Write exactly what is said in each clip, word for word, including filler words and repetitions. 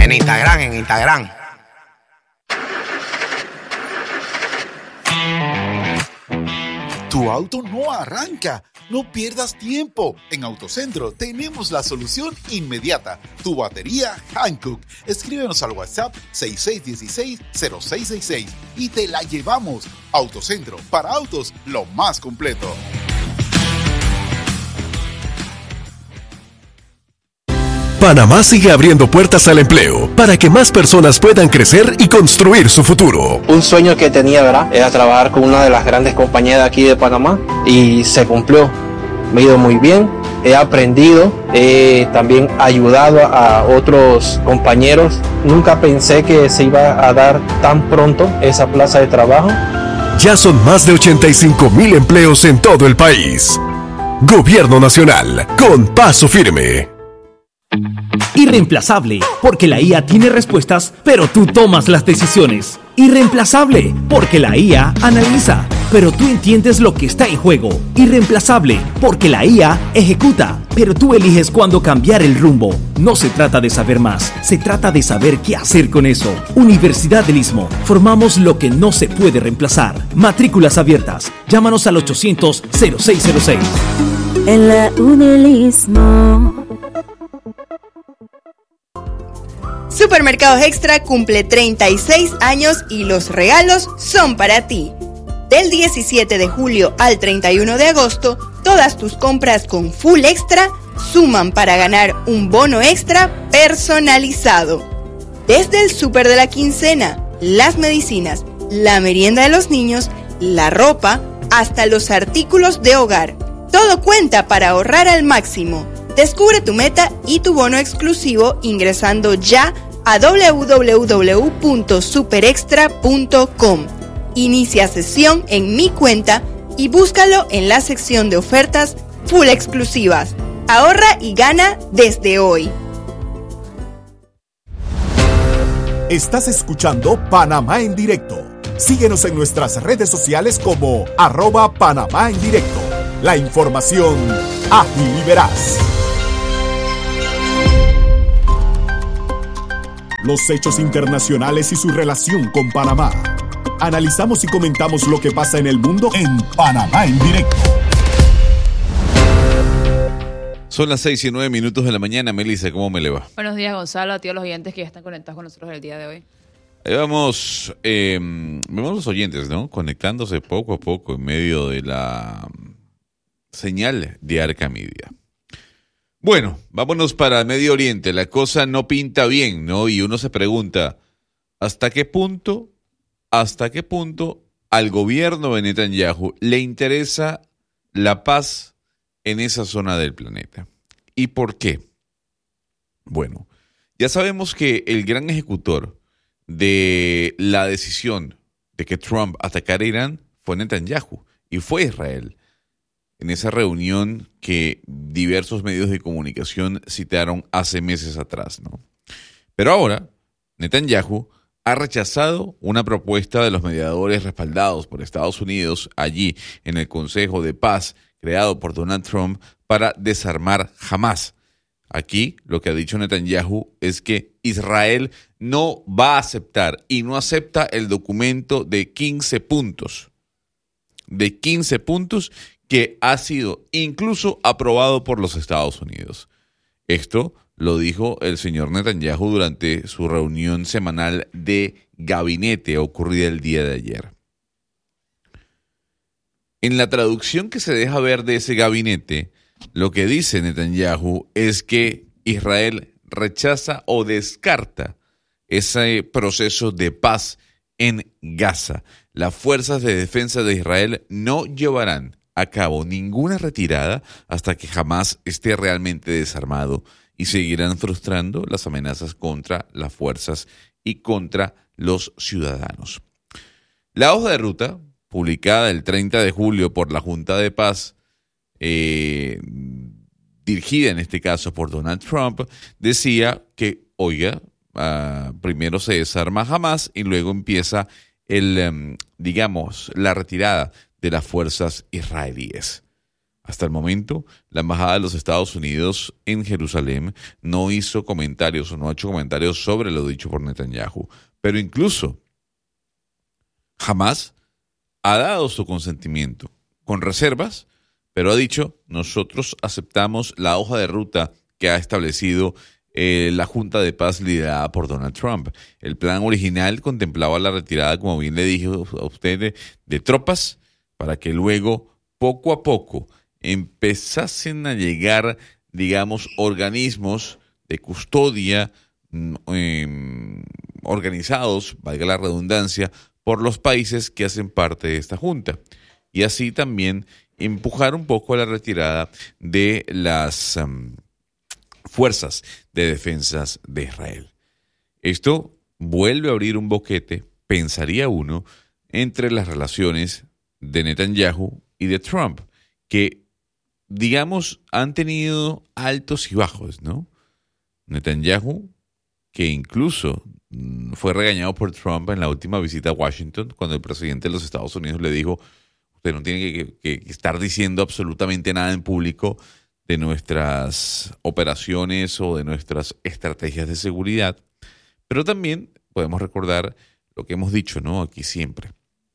En Instagram, en Instagram. Tu auto no arranca. No pierdas tiempo. En Autocentro tenemos la solución inmediata. Tu batería Hankook. Escríbenos al WhatsApp seis seis uno seis, cero seis seis seis y te la llevamos. Autocentro, para autos, lo más completo. Panamá sigue abriendo puertas al empleo para que más personas puedan crecer y construir su futuro. Un sueño que tenía, ¿verdad?, era trabajar con una de las grandes compañías de aquí de Panamá y se cumplió. Me ha ido muy bien, he aprendido, he también ayudado a otros compañeros. Nunca pensé que se iba a dar tan pronto esa plaza de trabajo. Ya son más de ochenta y cinco mil empleos en todo el país. Gobierno Nacional, con paso firme. Irreemplazable, porque la I A tiene respuestas, pero tú tomas las decisiones. Irreemplazable, porque la I A analiza, pero tú entiendes lo que está en juego. Irreemplazable, porque la I A ejecuta, pero tú eliges cuándo cambiar el rumbo. No se trata de saber más, se trata de saber qué hacer con eso. Universidad del Istmo, formamos lo que no se puede reemplazar. Matrículas abiertas, llámanos al ochocientos, cero seis cero seis. En la U del Istmo. Supermercados Extra cumple treinta y seis años y los regalos son para ti. Del diecisiete de julio al treinta y uno de agosto, todas tus compras con Full Extra suman para ganar un bono extra personalizado. Desde el súper de la quincena, las medicinas, la merienda de los niños, la ropa, hasta los artículos de hogar. Todo cuenta para ahorrar al máximo. Descubre tu meta y tu bono exclusivo ingresando ya a doble u doble u doble u punto superextra punto com. Inicia sesión en mi cuenta y búscalo en la sección de ofertas full exclusivas. Ahorra y gana desde hoy. Estás escuchando Panamá en Directo. Síguenos en nuestras redes sociales como arroba Panamá en Directo. La información ágil y veraz. Los hechos internacionales y su relación con Panamá. Analizamos y comentamos lo que pasa en el mundo en Panamá en Directo. Son las seis y nueve minutos de la mañana. Melissa, ¿cómo me le va? Buenos días, Gonzalo, a ti, a los oyentes que ya están conectados con nosotros el día de hoy. Ahí vamos, eh, vemos los oyentes, ¿no? Conectándose poco a poco en medio de la señal de Arca Media. Bueno, vámonos para Medio Oriente. La cosa no pinta bien, ¿no? Y uno se pregunta, ¿hasta qué punto, hasta qué punto al gobierno de Netanyahu le interesa la paz en esa zona del planeta? ¿Y por qué? Bueno, ya sabemos que el gran ejecutor de la decisión de que Trump atacara Irán fue Netanyahu y fue Israel. En esa reunión que diversos medios de comunicación citaron hace meses atrás, ¿no? Pero ahora, Netanyahu ha rechazado una propuesta de los mediadores respaldados por Estados Unidos allí en el Consejo de Paz creado por Donald Trump para desarmar Hamás. Aquí lo que ha dicho Netanyahu es que Israel no va a aceptar y no acepta el documento de quince puntos, de quince puntos que ha sido incluso aprobado por los Estados Unidos. Esto lo dijo el señor Netanyahu durante su reunión semanal de gabinete ocurrida el día de ayer. En la traducción que se deja ver de ese gabinete, lo que dice Netanyahu es que Israel rechaza o descarta ese proceso de paz en Gaza. Las fuerzas de defensa de Israel no llevarán a cabo ninguna retirada hasta que Hamás esté realmente desarmado y seguirán frustrando las amenazas contra las fuerzas y contra los ciudadanos. La hoja de ruta, publicada el treinta de julio por la Junta de Paz, eh, dirigida en este caso por Donald Trump, decía que, oiga, uh, primero se desarma Hamás y luego empieza el, um, digamos, la retirada de las fuerzas israelíes. Hasta el momento, la Embajada de los Estados Unidos en Jerusalén no hizo comentarios o no ha hecho comentarios sobre lo dicho por Netanyahu. Pero incluso Hamás ha dado su consentimiento con reservas, pero ha dicho, nosotros aceptamos la hoja de ruta que ha establecido eh, la Junta de Paz liderada por Donald Trump. El plan original contemplaba la retirada, como bien le dije a usted, de, de tropas para que luego, poco a poco, empezasen a llegar, digamos, organismos de custodia eh, organizados, valga la redundancia, por los países que hacen parte de esta junta. Y así también empujar un poco a la retirada de las um, fuerzas de defensas de Israel. Esto vuelve a abrir un boquete, pensaría uno, entre las relaciones de Netanyahu y de Trump, que digamos, han tenido altos y bajos, ¿no? Netanyahu, que incluso fue regañado por Trump en la última visita a Washington, cuando el presidente de los Estados Unidos le dijo, usted no tiene que, que, que estar diciendo absolutamente nada en público de nuestras operaciones o de nuestras estrategias de seguridad. Pero también podemos recordar lo que hemos dicho, ¿no? Aquí siempre.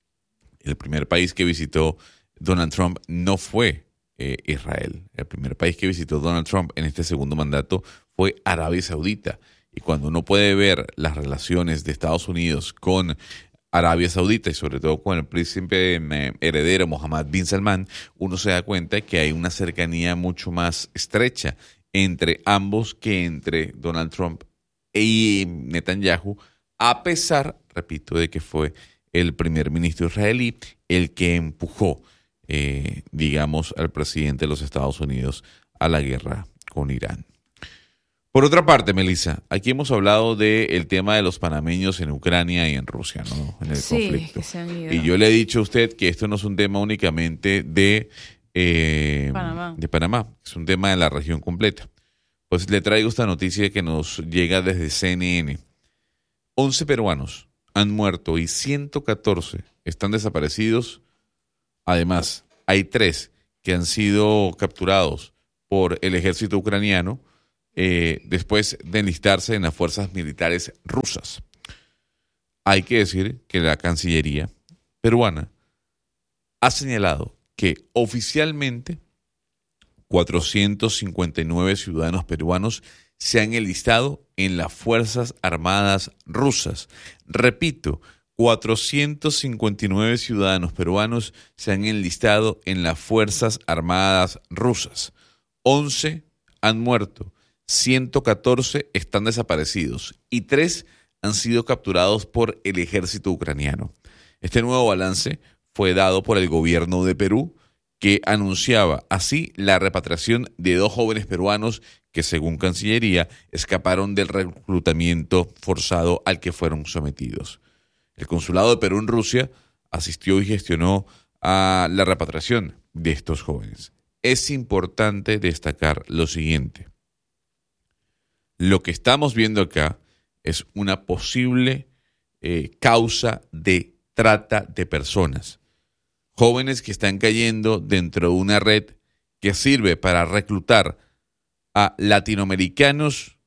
El primer país que visitó Donald Trump no fue Eh, Israel. El primer país que visitó Donald Trump en este segundo mandato fue Arabia Saudita. Y cuando uno puede ver las relaciones de Estados Unidos con Arabia Saudita y sobre todo con el príncipe eh, heredero Mohammed bin Salman, uno se da cuenta que hay una cercanía mucho más estrecha entre ambos que entre Donald Trump y Netanyahu, a pesar, repito, de que fue el primer ministro israelí el que empujó Eh, digamos, al presidente de los Estados Unidos a la guerra con Irán. Por otra parte, Melissa, aquí hemos hablado del tema de los panameños en Ucrania y en Rusia, ¿no? En el sí, conflicto. Que se han ido. Y yo le he dicho a usted que esto no es un tema únicamente de, eh, Panamá. de Panamá, es un tema de la región completa. Pues le traigo esta noticia que nos llega desde C N N. once peruanos han muerto y ciento catorce están desaparecidos. Además, hay tres que han sido capturados por el ejército ucraniano eh, después de enlistarse en las fuerzas militares rusas. Hay que decir que la Cancillería peruana ha señalado que oficialmente cuatrocientos cincuenta y nueve ciudadanos peruanos se han enlistado en las Fuerzas Armadas rusas. Repito, cuatrocientos cincuenta y nueve ciudadanos peruanos se han enlistado en las Fuerzas Armadas rusas. once han muerto, ciento catorce están desaparecidos y tres han sido capturados por el ejército ucraniano. Este nuevo balance fue dado por el gobierno de Perú, que anunciaba así la repatriación de dos jóvenes peruanos que, según Cancillería, escaparon del reclutamiento forzado al que fueron sometidos. El Consulado de Perú en Rusia asistió y gestionó a la repatriación de estos jóvenes. Es importante destacar lo siguiente. Lo que estamos viendo acá es una posible eh, causa de trata de personas. Jóvenes que están cayendo dentro de una red que sirve para reclutar a latinoamericanos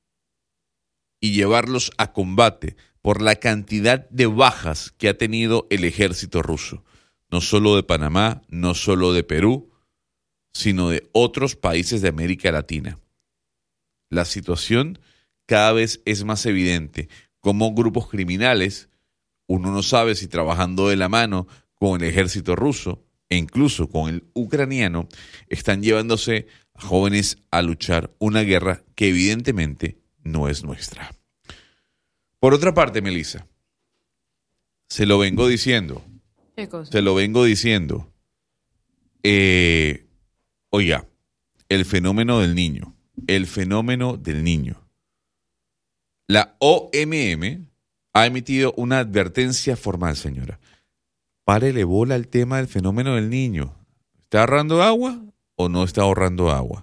y llevarlos a combate por la cantidad de bajas que ha tenido el ejército ruso, no solo de Panamá, no solo de Perú, sino de otros países de América Latina. La situación cada vez es más evidente, como grupos criminales, uno no sabe si trabajando de la mano con el ejército ruso e incluso con el ucraniano, están llevándose a jóvenes a luchar una guerra que evidentemente no es nuestra. Por otra parte, Melissa, se lo vengo diciendo, ¿Qué cosa? se lo vengo diciendo, eh, oiga, el fenómeno del niño, el fenómeno del niño. La O M M ha emitido una advertencia formal, señora. Párele bola al tema del fenómeno del niño. ¿Está ahorrando agua o no está ahorrando agua?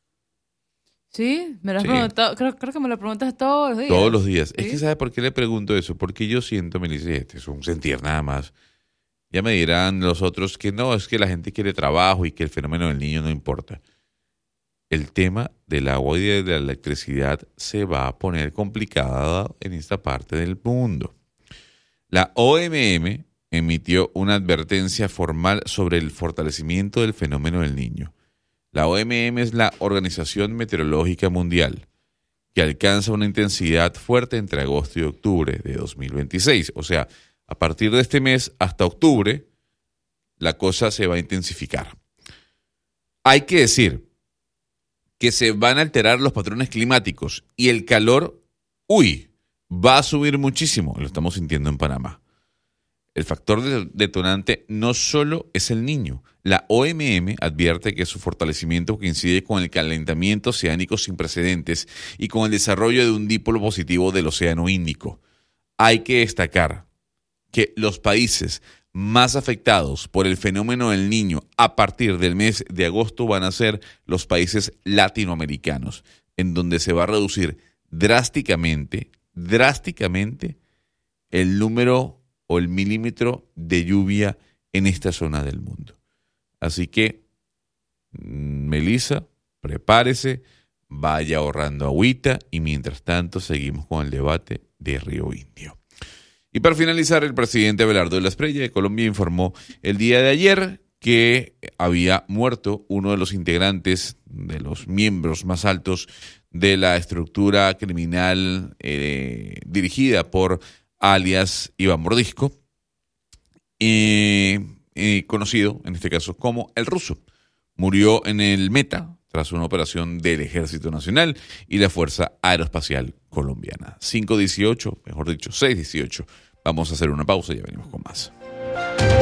Sí, me lo has Sí. preguntado. Creo, creo que me lo preguntas todos los días. Todos los días. ¿Sí? Es que ¿sabe por qué le pregunto eso? Porque yo siento, Melissa, y este es un sentir nada más, Ya me dirán los otros que no, es que la gente quiere trabajo y que el fenómeno del niño no importa. El tema del agua y de la electricidad se va a poner complicada en esta parte del mundo. La O M M emitió una advertencia formal sobre el fortalecimiento del fenómeno del niño. La O M M es la Organización Meteorológica Mundial, que alcanza una intensidad fuerte entre agosto y octubre de dos mil veintiséis. O sea, a partir de este mes hasta octubre, la cosa se va a intensificar. Hay que decir que se van a alterar los patrones climáticos y el calor, uy, va a subir muchísimo. Lo estamos sintiendo en Panamá. El factor detonante no solo es el niño. La O M M advierte que su fortalecimiento coincide con el calentamiento oceánico sin precedentes y con el desarrollo de un dipolo positivo del Océano Índico. Hay que destacar que los países más afectados por el fenómeno del niño a partir del mes de agosto van a ser los países latinoamericanos, en donde se va a reducir drásticamente, drásticamente el número o el milímetro de lluvia en esta zona del mundo. Así que, Melissa, prepárese, vaya ahorrando agüita y mientras tanto seguimos con el debate de Río Indio. Y para finalizar, el presidente Abelardo de la Espriella de Colombia informó el día de ayer que había muerto uno de los integrantes, de los miembros más altos de la estructura criminal eh, dirigida por alias Iván Mordisco, eh, eh, conocido en este caso como El Ruso. Murió en el Meta tras una operación del Ejército Nacional y la Fuerza Aeroespacial Colombiana. cinco dieciocho, mejor dicho, seis dieciocho. Vamos a hacer una pausa y ya venimos con más.